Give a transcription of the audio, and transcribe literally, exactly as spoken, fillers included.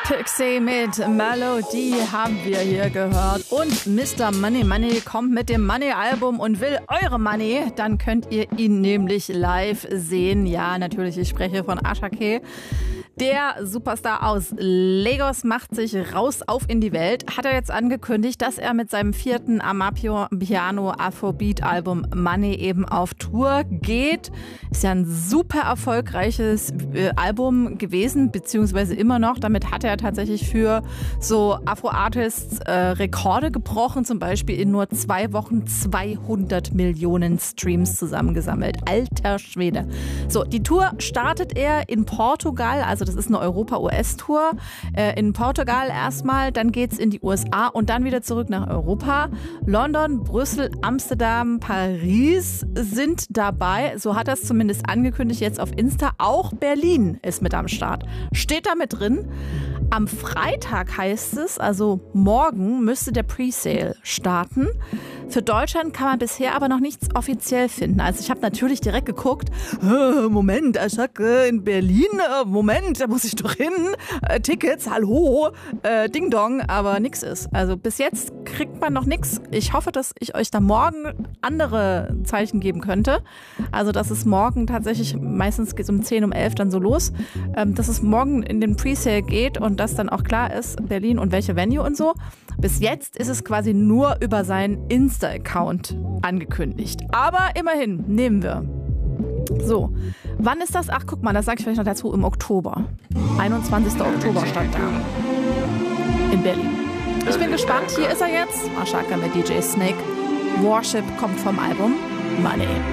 Pixie mit Melodie haben wir hier gehört. Und Mister Money Money kommt mit dem Money-Album und will eure Money. Dann könnt ihr ihn nämlich live sehen. Ja, natürlich, ich spreche von Asake. Der Superstar aus Lagos macht sich raus auf in die Welt. Hat er jetzt angekündigt, dass er mit seinem vierten Amapiano Afrobeat-Album Money eben auf Tour geht. Ist ja ein super erfolgreiches äh, Album gewesen, beziehungsweise immer noch. Damit hat er tatsächlich für so Afro-Artists äh, Rekorde gebrochen. Zum Beispiel in nur zwei Wochen zweihundert Millionen Streams zusammengesammelt. Alter Schwede. So, die Tour startet er in Portugal, also das ist eine Europa-U S-Tour. Äh, in Portugal erstmal, dann geht's in die U S A und dann wieder zurück nach Europa. London, Brüssel, Amsterdam, Paris sind dabei. So hat er es zumindest angekündigt jetzt auf Insta. Auch Berlin ist mit am Start. Steht da mit drin. Am Freitag heißt es, also morgen müsste der Presale starten. Für Deutschland kann man bisher aber noch nichts offiziell finden. Also ich habe natürlich direkt geguckt, Moment, Asake in Berlin, Moment, da muss ich doch hin. Äh, Tickets, hallo, äh, Ding Dong, aber nix ist. Also bis jetzt kriegt man noch nichts. Ich hoffe, dass ich euch da morgen andere Zeichen geben könnte. Also dass es morgen tatsächlich, meistens geht es um zehn, um elf dann so los, ähm, dass es morgen in den Presale geht und dass dann auch klar ist, Berlin und welche Venue und so. Bis jetzt ist es quasi nur über seinen Insta-Account angekündigt. Aber immerhin, nehmen wir. So, wann ist das? Ach, guck mal, das sage ich vielleicht noch dazu, im Oktober. einundzwanzigster Oktober stand da. In Berlin. Ich bin gespannt, hier ist er jetzt. Asake mit D J Snake. Worship kommt vom Album Money.